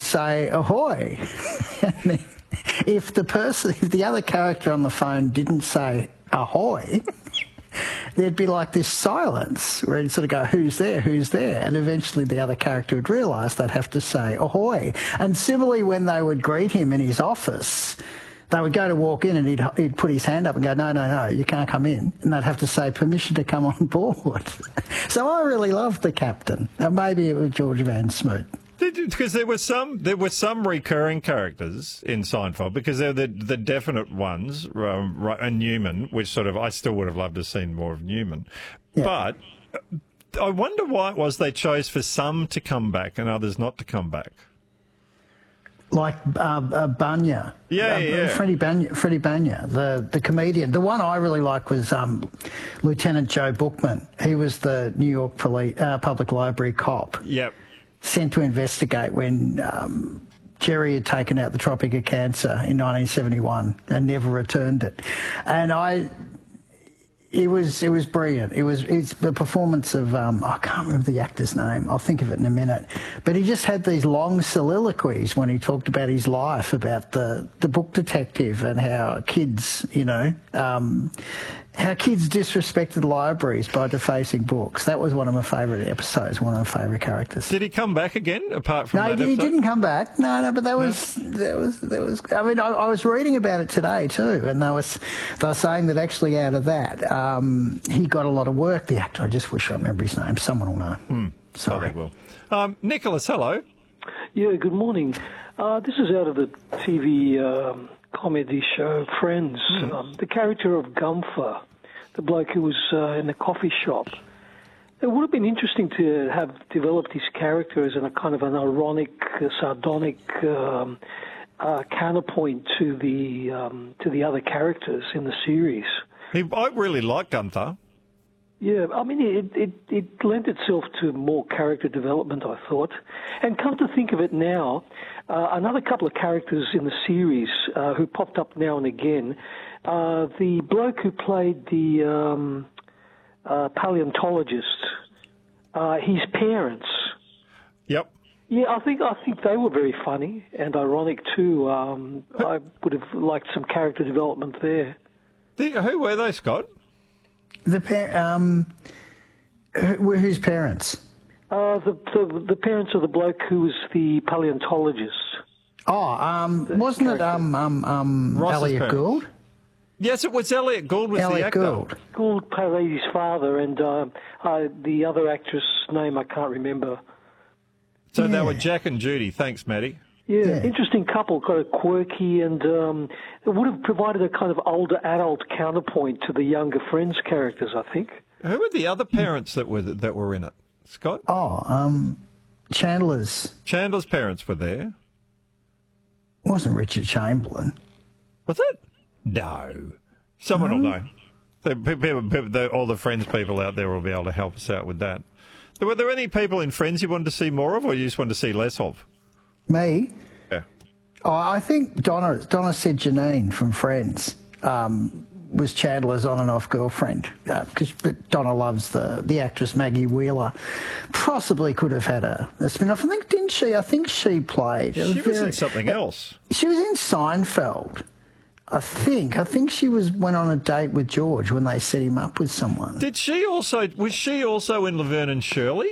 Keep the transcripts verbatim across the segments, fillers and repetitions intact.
say ahoy. If the person, if the other character on the phone didn't say ahoy, there'd be like this silence where he'd sort of go, who's there, who's there? And eventually the other character would realise they'd have to say ahoy. And similarly, when they would greet him in his office, they would go to walk in and he'd, he'd put his hand up and go, no, no, no, you can't come in. And they'd have to say permission to come on board. So I really loved the captain. And maybe it was George Van Smoot. Because there were some, there were some recurring characters in Seinfeld. Because they're the the definite ones, um, and Newman, which sort of I still would have loved to have seen more of Newman. Yeah. But I wonder why it was they chose for some to come back and others not to come back. Like uh, uh, Banya, yeah, uh, yeah, Freddie Banya, Freddie Banya, the the comedian. The one I really liked was um, Lieutenant Joe Bookman. He was the New York Police, uh, Public Library cop. Yep. Sent to investigate when um, Jerry had taken out the Tropic of Cancer in nineteen seventy-one and never returned it. And I, it was it was brilliant. It was it's the performance of um, I can't remember the actor's name. I'll think of it in a minute. But he just had these long soliloquies when he talked about his life, about the the book detective and how kids, you know. Um, How kids disrespected libraries by defacing books. That was one of my favourite episodes, one of my favourite characters. Did he come back again, apart from no, that No, he episode? didn't come back. No, no, but that was, no. that was, that was, I mean, I, I was reading about it today too, and they, was, they were saying that actually out of that, um, he got a lot of work, the actor. I just wish I remember his name. Someone will know. Mm. Sorry. Oh, well. um, Nicholas, hello. Yeah, good morning. Uh, this is out of the T V um, comedy show Friends. Mm. Um, the character of Gunther, the bloke who was uh, in the coffee shop. It would have been interesting to have developed his character as a kind of an ironic, uh, sardonic um, uh, counterpoint to the um, to the other characters in the series. He, I really like Gunther. Yeah, I mean, it, it, it lent itself to more character development, I thought. And come to think of it now, uh, another couple of characters in the series uh, who popped up now and again, uh, the bloke who played the um, uh, paleontologist, uh, his parents. Yep. Yeah, I think I think they were very funny and ironic too. Um, I would have liked some character development there. The, who were they, Scott? The pa- um, who, whose parents? Uh, the, the the parents of the bloke who was the paleontologist. Oh, um, wasn't character. it um um um Elliot parents. Gould? Yes, it was Elliot Gould. Was Elliot the actor. Gould. Gould played his father, and uh, uh, the other actress' name I can't remember. So yeah. they were Jack and Judy. Thanks, Maddie. Yeah, yeah, interesting couple, kind of quirky, and um, it would have provided a kind of older adult counterpoint to the younger Friends characters, I think. Who were the other parents that were that were in it, Scott? Oh, um, Chandler's. Chandler's parents were there. It wasn't Richard Chamberlain. Was it? No. Someone no. will know. The, people, people, the, all the Friends people out there will be able to help us out with that. Were there any people in Friends you wanted to see more of, or you just wanted to see less of? Me? Yeah. Oh, I think Donna Donna said Janine from Friends um, was Chandler's on and off girlfriend, because uh, Donna loves the the actress Maggie Wheeler. Possibly could have had a, a spin-off. I think, didn't she? I think she played. She was, was very, in something else. She was in Seinfeld. I think. I think she was went on a date with George when they set him up with someone. Did she also? Was she also in Laverne and Shirley?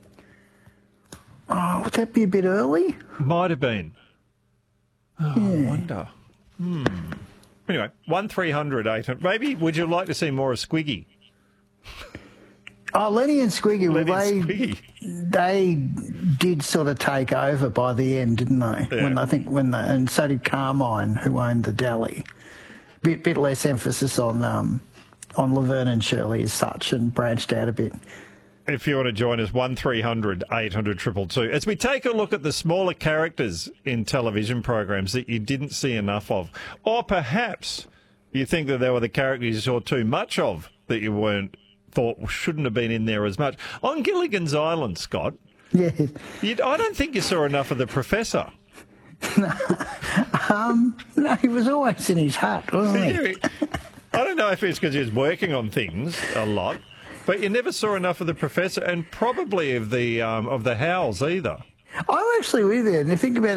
Oh, would that be a bit early? Might have been. Oh, yeah. I wonder. Hmm. Anyway, one three hundred eight hundred. Maybe, would you like to see more of Squiggy? Oh, Lenny and Squiggy, Lenny well, they, and Squiggy. they did sort of take over by the end, didn't they? Yeah. When I think when they, and so did Carmine, who owned the deli. Bit bit less emphasis on um, on Laverne and Shirley as such, and branched out a bit. If you want to join us, one three hundred eight hundred two two two. As we take a look at the smaller characters in television programs that you didn't see enough of, or perhaps you think that there were the characters you saw too much of that you weren't thought shouldn't have been in there as much. On Gilligan's Island, Scott, yeah, you, I don't think you saw enough of the Professor. No, um, no, he was always in his hut, wasn't he? I don't know if it's because he was working on things a lot. But you never saw enough of the Professor, and probably of the um, of the Howls either. I'm actually with you, and you think about